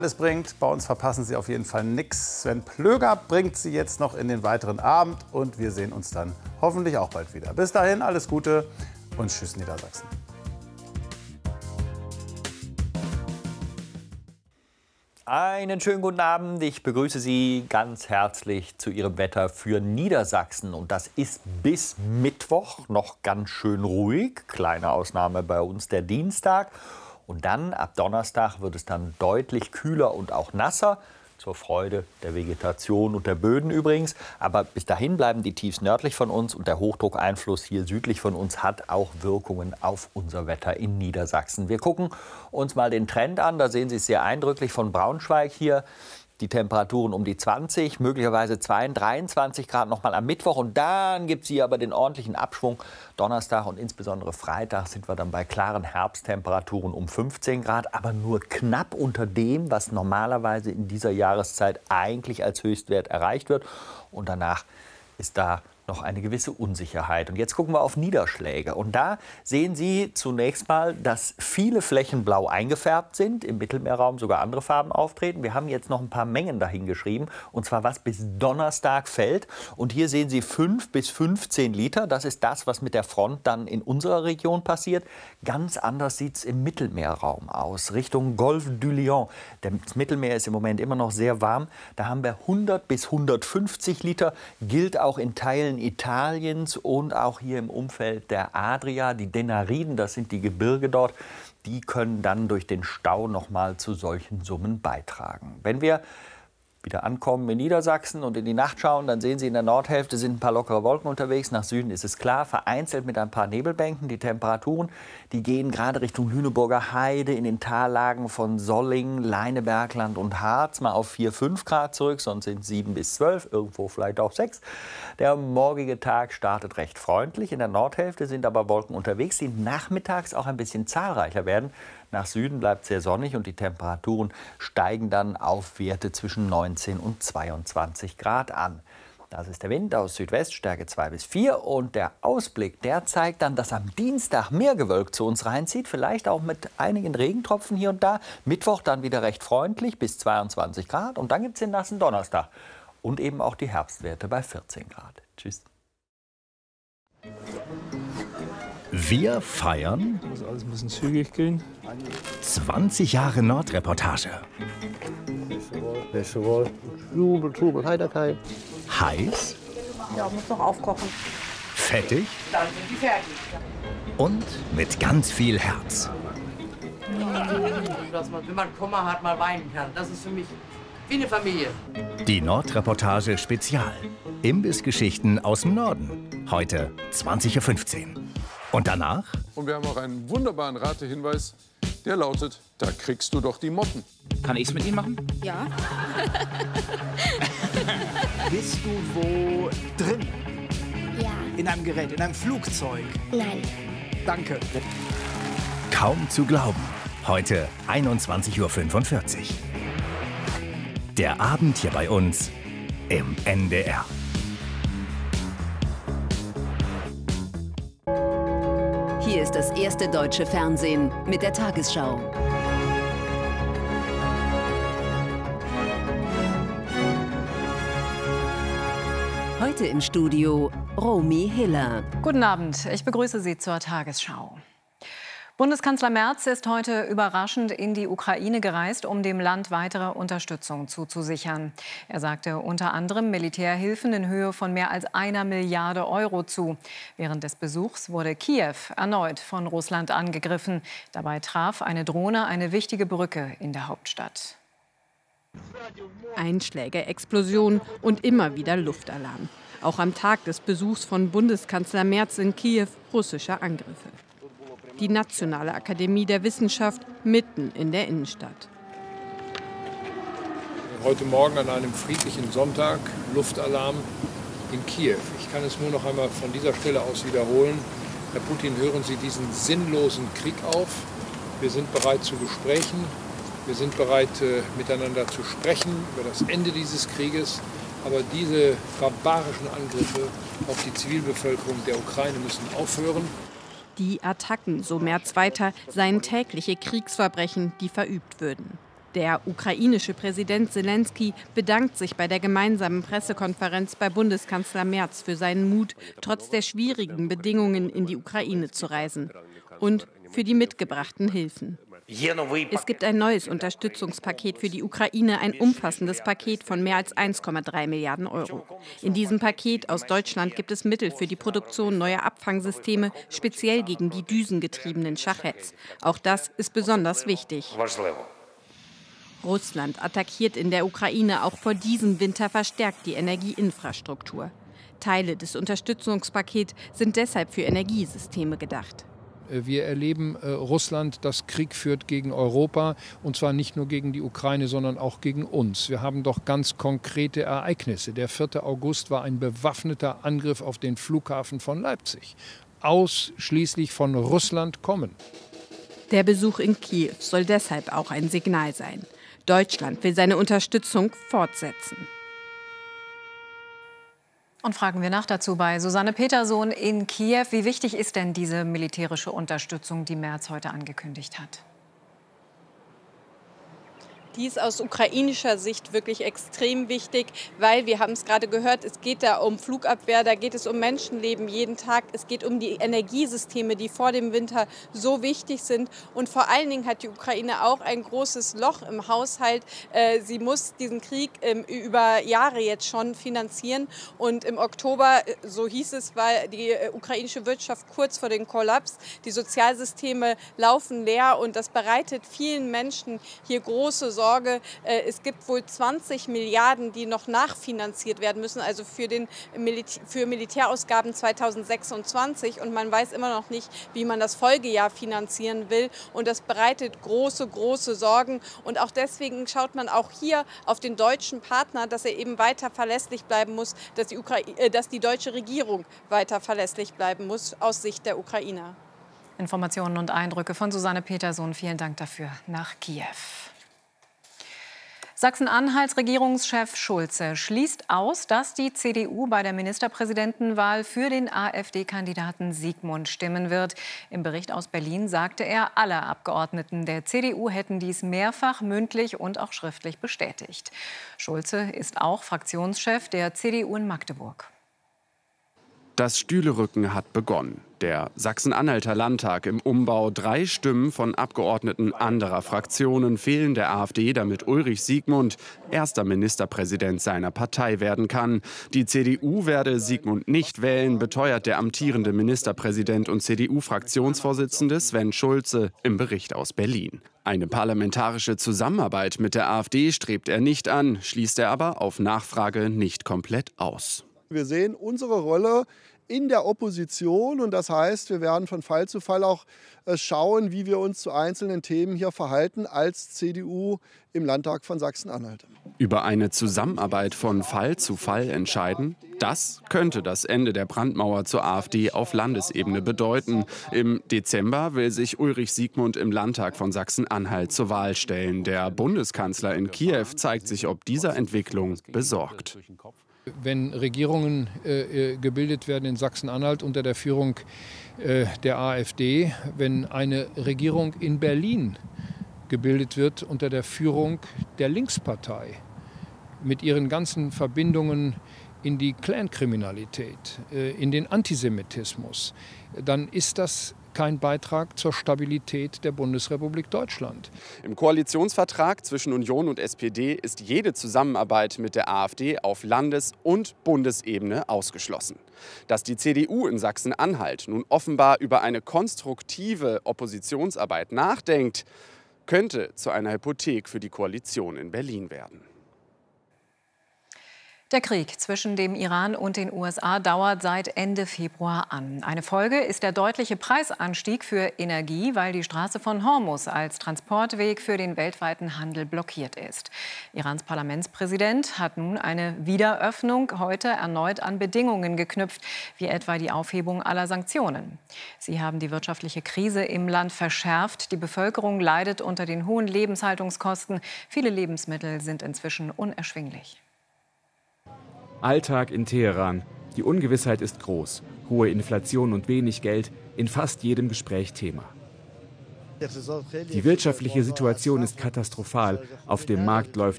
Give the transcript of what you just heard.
alles bringt. Bei uns verpassen Sie auf jeden Fall nichts. Sven Plöger bringt Sie jetzt noch in den weiteren Abend und wir sehen uns dann hoffentlich auch bald wieder. Bis dahin, alles Gute und tschüss Niedersachsen. Einen schönen guten Abend. Ich begrüße Sie ganz herzlich zu Ihrem Wetter für Niedersachsen. Und das ist bis Mittwoch noch ganz schön ruhig. Kleine Ausnahme bei uns der Dienstag. Und dann ab Donnerstag wird es dann deutlich kühler und auch nasser. Zur Freude der Vegetation und der Böden übrigens. Aber bis dahin bleiben die Tiefs nördlich von uns und der Hochdruckeinfluss hier südlich von uns hat auch Wirkungen auf unser Wetter in Niedersachsen. Wir gucken uns mal den Trend an. Da sehen Sie es sehr eindrücklich von Braunschweig hier. Die Temperaturen um die 20, möglicherweise 22, 23 Grad noch mal am Mittwoch. Und dann gibt es hier aber den ordentlichen Abschwung. Donnerstag und insbesondere Freitag sind wir dann bei klaren Herbsttemperaturen um 15 Grad. Aber nur knapp unter dem, was normalerweise in dieser Jahreszeit eigentlich als Höchstwert erreicht wird. Und danach ist da noch eine gewisse Unsicherheit. Und jetzt gucken wir auf Niederschläge. Und da sehen Sie zunächst mal, dass viele Flächen blau eingefärbt sind, im Mittelmeerraum sogar andere Farben auftreten. Wir haben jetzt noch ein paar Mengen dahingeschrieben, und zwar was bis Donnerstag fällt. Und hier sehen Sie 5 bis 15 Liter. Das ist das, was mit der Front dann in unserer Region passiert. Ganz anders sieht es im Mittelmeerraum aus, Richtung Golfe du Lion. Das Mittelmeer ist im Moment immer noch sehr warm. Da haben wir 100 bis 150 Liter, gilt auch in Teilen Italiens und auch hier im Umfeld der Adria. Die Denariden, das sind die Gebirge dort, die können dann durch den Stau noch mal zu solchen Summen beitragen. Wenn wir wieder ankommen in Niedersachsen und in die Nacht schauen, dann sehen Sie, in der Nordhälfte sind ein paar lockere Wolken unterwegs. Nach Süden ist es klar, vereinzelt mit ein paar Nebelbänken. Die Temperaturen, die gehen gerade Richtung Lüneburger Heide, in den Tallagen von Solling, Leinebergland und Harz mal auf 4, 5 Grad zurück. Sonst sind 7 bis 12, irgendwo vielleicht auch 6. Der morgige Tag startet recht freundlich. In der Nordhälfte sind aber Wolken unterwegs, die nachmittags auch ein bisschen zahlreicher werden. Nach Süden bleibt es sehr sonnig und die Temperaturen steigen dann auf Werte zwischen 19 und 22 Grad an. Das ist der Wind aus Südwest, Stärke 2 bis 4. Und der Ausblick, der zeigt dann, dass am Dienstag mehr Gewölk zu uns reinzieht. Vielleicht auch mit einigen Regentropfen hier und da. Mittwoch dann wieder recht freundlich bis 22 Grad. Und dann gibt es den nassen Donnerstag. Und eben auch die Herbstwerte bei 14 Grad. Tschüss. Wir feiern. Muss alles ein bisschen zügig gehen. 20 Jahre Nordreportage. Jubel, Trubel, Heiterkeit. Heiß. Ja, muss noch aufkochen. Fettig. Dann sind die fertig. Und mit ganz viel Herz. Dass man, wenn man Kummer hat, mal weinen kann. Das ist für mich wie eine Familie. Die Nordreportage Spezial. Imbissgeschichten aus dem Norden. Heute 20:15 Uhr. Und danach? Und wir haben auch einen wunderbaren Ratehinweis, der lautet, da kriegst du doch die Motten. Kann ich es mit Ihnen machen? Ja. Bist du wo drin? Ja. In einem Gerät, in einem Flugzeug? Nein. Danke. Kaum zu glauben. Heute 21:45 Uhr. Der Abend hier bei uns im NDR. Hier ist das erste deutsche Fernsehen mit der Tagesschau. Heute im Studio Romy Hiller. Guten Abend, ich begrüße Sie zur Tagesschau. Bundeskanzler Merz ist heute überraschend in die Ukraine gereist, um dem Land weitere Unterstützung zuzusichern. Er sagte unter anderem Militärhilfen in Höhe von mehr als 1 Milliarde Euro zu. Während des Besuchs wurde Kiew erneut von Russland angegriffen. Dabei traf eine Drohne eine wichtige Brücke in der Hauptstadt. Einschläge, Explosionen und immer wieder Luftalarm. Auch am Tag des Besuchs von Bundeskanzler Merz in Kiew russische Angriffe. Die Nationale Akademie der Wissenschaft mitten in der Innenstadt. Heute Morgen an einem friedlichen Sonntag, Luftalarm in Kiew. Ich kann es nur noch einmal von dieser Stelle aus wiederholen. Herr Putin, hören Sie diesen sinnlosen Krieg auf. Wir sind bereit zu Gesprächen. Wir sind bereit, miteinander zu sprechen über das Ende dieses Krieges. Aber diese barbarischen Angriffe auf die Zivilbevölkerung der Ukraine müssen aufhören. Die Attacken, so Merz weiter, seien tägliche Kriegsverbrechen, die verübt würden. Der ukrainische Präsident Selenskyj bedankt sich bei der gemeinsamen Pressekonferenz bei Bundeskanzler Merz für seinen Mut, trotz der schwierigen Bedingungen in die Ukraine zu reisen und für die mitgebrachten Hilfen. Es gibt ein neues Unterstützungspaket für die Ukraine, ein umfassendes Paket von mehr als 1,3 Milliarden Euro. In diesem Paket aus Deutschland gibt es Mittel für die Produktion neuer Abfangsysteme, speziell gegen die düsengetriebenen Schachets. Auch das ist besonders wichtig. Russland attackiert in der Ukraine auch vor diesem Winter verstärkt die Energieinfrastruktur. Teile des Unterstützungspakets sind deshalb für Energiesysteme gedacht. Wir erleben Russland, das Krieg führt gegen Europa, und zwar nicht nur gegen die Ukraine, sondern auch gegen uns. Wir haben doch ganz konkrete Ereignisse. Der 4. August war ein bewaffneter Angriff auf den Flughafen von Leipzig. Ausschließlich von Russland kommen. Der Besuch in Kiew soll deshalb auch ein Signal sein. Deutschland will seine Unterstützung fortsetzen. Und fragen wir nach dazu bei Susanne Petersohn in Kiew. Wie wichtig ist denn diese militärische Unterstützung, die Merz heute angekündigt hat? Die ist aus ukrainischer Sicht wirklich extrem wichtig, weil, wir haben es gerade gehört, es geht da um Flugabwehr, da geht es um Menschenleben jeden Tag, es geht um die Energiesysteme, die vor dem Winter so wichtig sind. Und vor allen Dingen hat die Ukraine auch ein großes Loch im Haushalt. Sie muss diesen Krieg über Jahre jetzt schon finanzieren. Und im Oktober, so hieß es, war die ukrainische Wirtschaft kurz vor dem Kollaps. Die Sozialsysteme laufen leer und das bereitet vielen Menschen hier große Sorge. Es gibt wohl 20 Milliarden, die noch nachfinanziert werden müssen, also für Militärausgaben 2026. Und man weiß immer noch nicht, wie man das Folgejahr finanzieren will. Und das bereitet große, große Sorgen. Und auch deswegen schaut man auch hier auf den deutschen Partner, dass er eben weiter verlässlich bleiben muss, dass die deutsche Regierung weiter verlässlich bleiben muss aus Sicht der Ukrainer. Informationen und Eindrücke von Susanne Petersohn. Vielen Dank dafür nach Kiew. Sachsen-Anhalts Regierungschef Schulze schließt aus, dass die CDU bei der Ministerpräsidentenwahl für den AfD-Kandidaten Sigmund stimmen wird. Im Bericht aus Berlin sagte er, alle Abgeordneten der CDU hätten dies mehrfach mündlich und auch schriftlich bestätigt. Schulze ist auch Fraktionschef der CDU in Magdeburg. Das Stühlerücken hat begonnen. Der Sachsen-Anhalter Landtag im Umbau. 3 Stimmen von Abgeordneten anderer Fraktionen fehlen der AfD, damit Ulrich Sigmund erster Ministerpräsident seiner Partei werden kann. Die CDU werde Sigmund nicht wählen, beteuert der amtierende Ministerpräsident und CDU-Fraktionsvorsitzende Sven Schulze im Bericht aus Berlin. Eine parlamentarische Zusammenarbeit mit der AfD strebt er nicht an, schließt er aber auf Nachfrage nicht komplett aus. Wir sehen unsere Rolle in der Opposition und das heißt, wir werden von Fall zu Fall auch schauen, wie wir uns zu einzelnen Themen hier verhalten als CDU im Landtag von Sachsen-Anhalt. Über eine Zusammenarbeit von Fall zu Fall entscheiden? Das könnte das Ende der Brandmauer zur AfD auf Landesebene bedeuten. Im Dezember will sich Ulrich Sigmund im Landtag von Sachsen-Anhalt zur Wahl stellen. Der Bundeskanzler in Kiew zeigt sich ob dieser Entwicklung besorgt. Wenn Regierungen gebildet werden in Sachsen-Anhalt unter der Führung der AfD, wenn eine Regierung in Berlin gebildet wird unter der Führung der Linkspartei mit ihren ganzen Verbindungen in die Clankriminalität, in den Antisemitismus, dann ist das kein Beitrag zur Stabilität der Bundesrepublik Deutschland. Im Koalitionsvertrag zwischen Union und SPD ist jede Zusammenarbeit mit der AfD auf Landes- und Bundesebene ausgeschlossen. Dass die CDU in Sachsen-Anhalt nun offenbar über eine konstruktive Oppositionsarbeit nachdenkt, könnte zu einer Hypothek für die Koalition in Berlin werden. Der Krieg zwischen dem Iran und den USA dauert seit Ende Februar an. Eine Folge ist der deutliche Preisanstieg für Energie, weil die Straße von Hormuz als Transportweg für den weltweiten Handel blockiert ist. Irans Parlamentspräsident hat nun eine Wiederöffnung heute erneut an Bedingungen geknüpft, wie etwa die Aufhebung aller Sanktionen. Sie haben die wirtschaftliche Krise im Land verschärft. Die Bevölkerung leidet unter den hohen Lebenshaltungskosten. Viele Lebensmittel sind inzwischen unerschwinglich. Alltag in Teheran. Die Ungewissheit ist groß. Hohe Inflation und wenig Geld, in fast jedem Gespräch Thema. Die wirtschaftliche Situation ist katastrophal. Auf dem Markt läuft